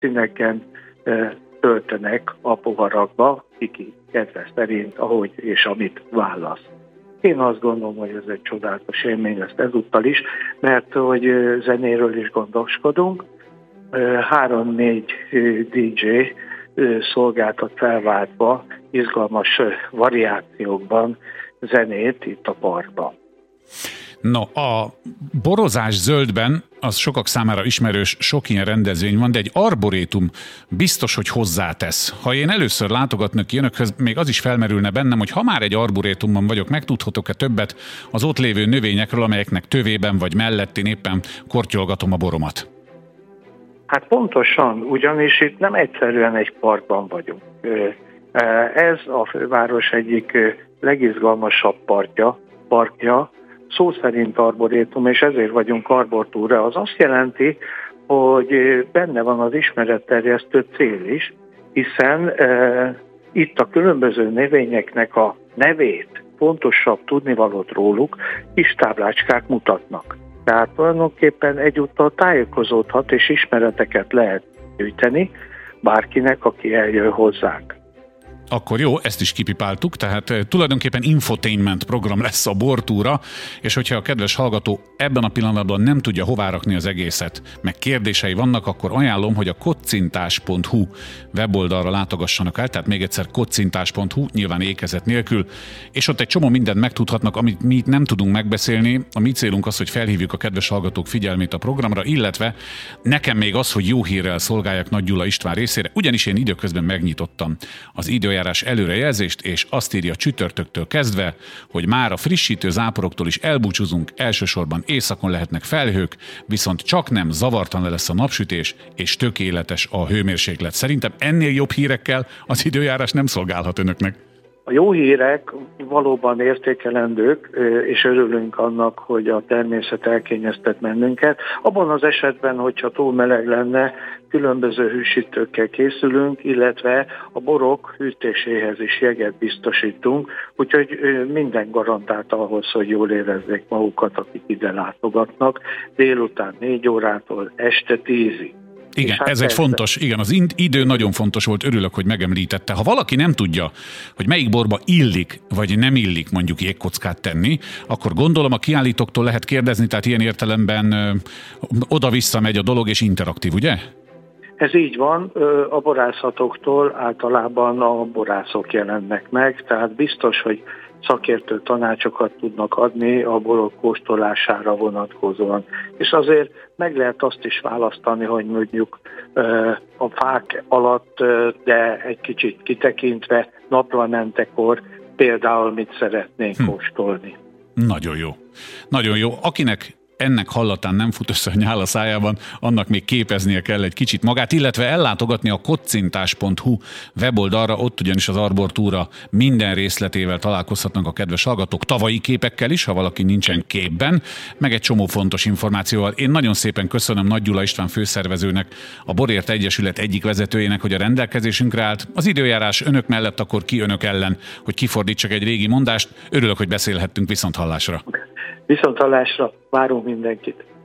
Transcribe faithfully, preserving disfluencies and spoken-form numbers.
színeken töltenek a poharakba, kiki kedve szerint, ahogy és amit választ. Én azt gondolom, hogy ez egy csodálatos élmény lesz ezúttal is, mert hogy zenéről is gondoskodunk. Három-négy dé dzsé szolgáltat felváltva izgalmas variációkban zenét itt a parkban. No, a borozás zöldben, az sokak számára ismerős, sok ilyen rendezvény van, de egy arborétum biztos, hogy hozzátesz. Ha én először látogatnak ki önökhöz, még az is felmerülne bennem, hogy ha már egy arborétumban vagyok, megtudhatok-e többet az ott lévő növényekről, amelyeknek tövében vagy mellettén éppen kortyolgatom a boromat? Hát pontosan, ugyanis itt nem egyszerűen egy parkban vagyunk. Ez a főváros egyik legizgalmasabb parkja, parkja, szó szerint arborétum, és ezért vagyunk arbortúra. Az azt jelenti, hogy benne van az ismeretterjesztő cél is, hiszen e, itt a különböző növényeknek a nevét, pontosabb tudnivalót róluk, kis táblácskák mutatnak. Tehát tulajdonképpen egyúttal tájékozódhat és ismereteket lehet gyűjteni bárkinek, aki eljön hozzánk. Akkor jó, ezt is kipipáltuk, tehát tulajdonképpen infotainment program lesz a bortúra, és hogyha a kedves hallgató ebben a pillanatban nem tudja hová rakni az egészet, meg kérdései vannak, akkor ajánlom, hogy a kocintás pont hu weboldalra látogassanak el, tehát még egyszer kocintás pont hu, nyilván ékezet nélkül, és ott egy csomó mindent megtudhatnak, amit mi nem tudunk megbeszélni. A mi célunk az, hogy felhívjuk a kedves hallgatók figyelmét a programra, illetve nekem még az, hogy jó hírrel szolgáljak Nagy Gyula István részére, ugyanis én időközben megnyitottam az időjárás előrejelzést, és azt írja csütörtöktől kezdve, hogy már a frissítő záporoktól is elbúcsúzunk, elsősorban északon lehetnek felhők, viszont csak nem zavartan lesz a napsütés, és tökéletes a hőmérséklet. Szerintem ennél jobb hírekkel az időjárás nem szolgálhat önöknek. A jó hírek valóban értékelendők, és örülünk annak, hogy a természet elkényeztet bennünket. Abban az esetben, hogyha túl meleg lenne, különböző hűsítőkkel készülünk, illetve a borok hűtéséhez is jeget biztosítunk, úgyhogy minden garantált ahhoz, hogy jól érezzék magukat, akik ide látogatnak, délután négy órától este tízig. Igen, hát ez egy fontos, igen, az idő nagyon fontos volt, örülök, hogy megemlítette. Ha valaki nem tudja, hogy melyik borba illik, vagy nem illik mondjuk jégkockát tenni, akkor gondolom a kiállítóktól lehet kérdezni, tehát ilyen értelemben ö, oda-vissza megy a dolog, és interaktív, ugye? Ez így van, a borászatoktól általában a borászok jelennek meg, tehát biztos, hogy szakértő tanácsokat tudnak adni a borok kóstolására vonatkozóan. És azért meg lehet azt is választani, hogy mondjuk a fák alatt, de egy kicsit kitekintve naplementekor például mit szeretnénk hm. kóstolni. Nagyon jó. Nagyon jó. Akinek ennek hallatán nem fut össze a nyál a szájában, annak még képeznie kell egy kicsit magát, illetve ellátogatni a kocintás pont hu weboldalra, ott ugyanis az arbortúra minden részletével találkozhatnak a kedves hallgatók, tavalyi képekkel is, ha valaki nincsen képben, meg egy csomó fontos információval. Én nagyon szépen köszönöm Nagy Gyula István főszervezőnek, a Borért Egyesület egyik vezetőjének, hogy a rendelkezésünkre állt. Az időjárás önök mellett, akkor ki önök ellen, hogy kifordítsak egy régi mondást. Örülök, hogy beszélhettünk, viszont hallásra. Viszont hallásra, várunk mindenkit.